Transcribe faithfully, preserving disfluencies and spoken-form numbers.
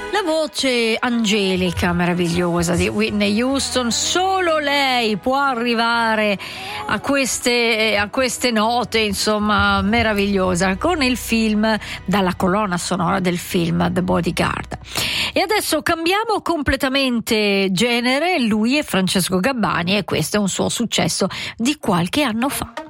La voce angelica meravigliosa di Whitney Houston, solo lei può arrivare a queste, a queste note, insomma, meravigliosa, con il film, dalla colonna sonora del film The Bodyguard. E adesso cambiamo completamente genere, lui è Francesco Gabbani e questo è un suo successo di qualche anno fa.